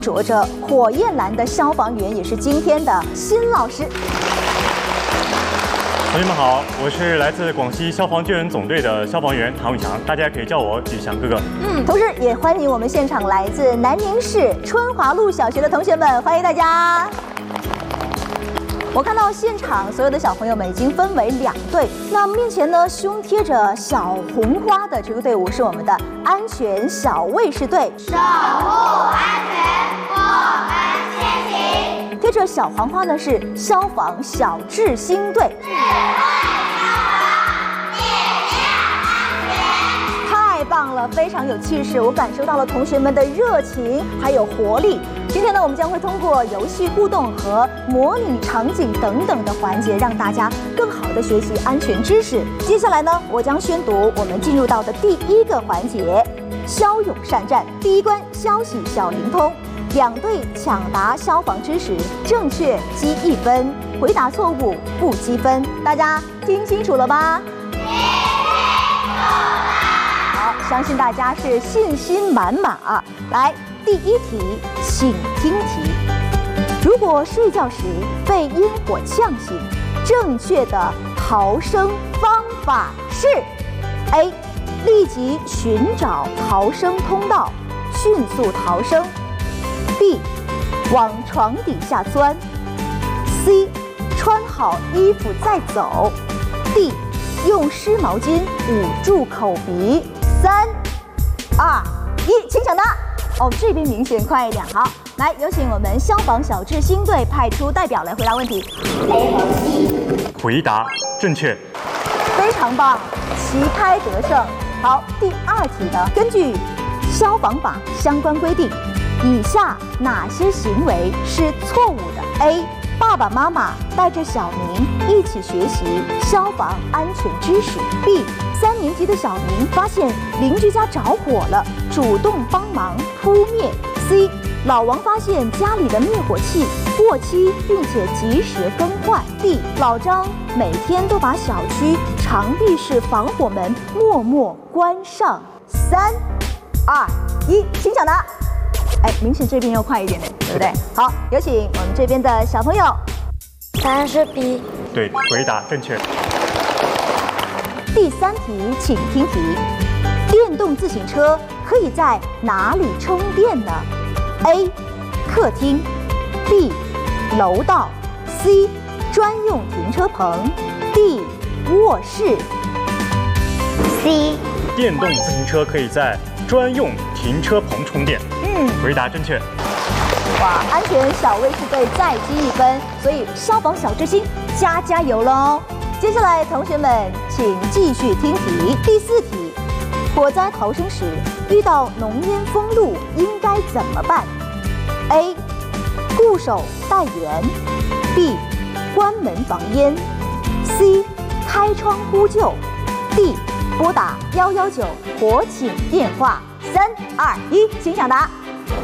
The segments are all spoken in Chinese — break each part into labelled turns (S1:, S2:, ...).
S1: 着着火焰蓝的消防员，也是今天的新老师。
S2: 同学们好，我是来自广西消防救援总队的消防员唐宇翔，大家可以叫我宇翔哥哥。
S1: 同时也欢迎我们现场来自南宁市春华路小学的同学们，欢迎大家。我看到现场所有的小朋友们已经分为2队，那面前呢胸贴着小红花的这个队伍是我们的安全小卫士队，
S3: 守护安全，我们先行。
S1: 贴着小黄花呢是消防小智星队。太棒了，非常有气势，我感受到了同学们的热情还有活力。今天呢，我们将会通过游戏互动和模拟场景等等的环节，让大家更好的学习安全知识。接下来呢，我将宣读我们进入到的第1个环节——骁勇善战。第1关消息小灵通，2队抢答消防知识，正确积1分，回答错误不积分。大家听清楚了吗？好，相信大家是信心满满啊！来。第1题，请听题：如果睡觉时被烟火呛醒，正确的逃生方法是 ：A. 立即寻找逃生通道，迅速逃生 ；B. 往床底下钻 ；C. 穿好衣服再走 ；D. 用湿毛巾捂住口鼻。3、2、1，请抢答。这边明显快一点。好，来有请我们消防小智星队派出代表来回答问题。
S3: A 和 C。
S2: 回答正确，
S1: 非常棒，旗开得胜。好，第2题呢，根据消防法相关规定，以下哪些行为是错误的 ？A. 爸爸妈妈带着小明一起学习消防安全知识。B. 3年级的小明发现邻居家着火了，主动帮忙扑灭。C. 老王发现家里的灭火器过期，并且及时更换。D. 老张每天都把小区长壁式防火门默默关上。3、2、1，请抢答。明显这边要快一点，对不对？好，有请我们这边的小朋友。
S3: 答案是 B。
S2: 对，回答正确。
S1: 第3题，请听题：电动自行车可以在哪里充电呢 ？A. 客厅 B. 楼道 C. 专用停车棚 D. 卧室。
S3: C。
S2: 电动自行车可以在专用停车棚充电。回答正确。
S1: 哇，安全小卫士队再积1分，所以消防小智星加油喽！接下来，同学们请继续听题。第4题，火灾逃生时遇到浓烟封路，应该怎么办 ？A. 固守待援 B. 关门防烟 C. 开窗呼救 D. 拨打119火警电话。3、2、1，请抢答。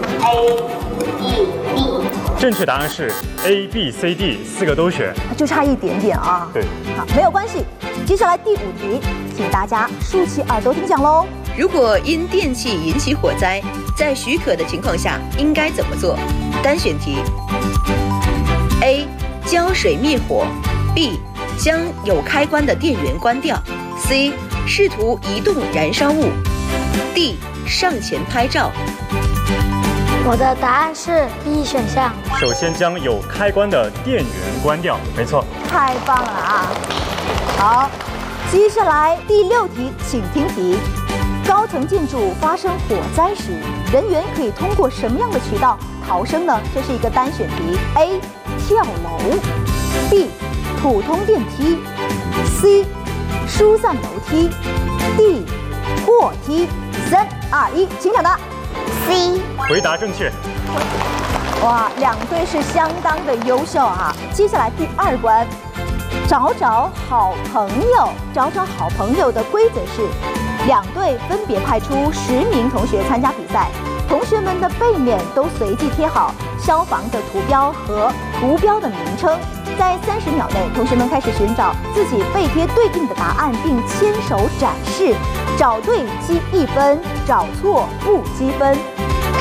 S3: A、E、D。
S2: 正确答案是 A、B、C、D 4个都选，
S1: 就差一点点啊。
S2: 对，
S1: 好，没有关系。接下来第5题，请大家竖起耳朵听讲喽。
S4: 如果因电器引起火灾，在许可的情况下应该怎么做？单选题 ：A. 浇水灭火 ；B. 将有开关的电源关掉 ；C. 试图移动燃烧物 ；D. 上前拍照。
S3: 我的答案是 B 选项。
S2: 首先将有开关的电源关掉，没错。
S1: 太棒了啊！好，接下来第6题，请听题：高层建筑发生火灾时，人员可以通过什么样的渠道逃生呢？这是一个单选题。A. 跳楼 B. 普通电梯 C. 疏散楼梯 D. 货梯。3、2、1，请抢答。
S3: C。
S2: 回答正确。
S1: 哇，2队是相当的优秀啊！接下来第2关，找找好朋友。找找好朋友的规则是，2队分别派出10名同学参加比赛，同学们的背面都随机贴好消防的图标和图标的名称。在30秒内，同学们开始寻找自己背贴对应的答案，并牵手展示。找对积1分，找错不积分。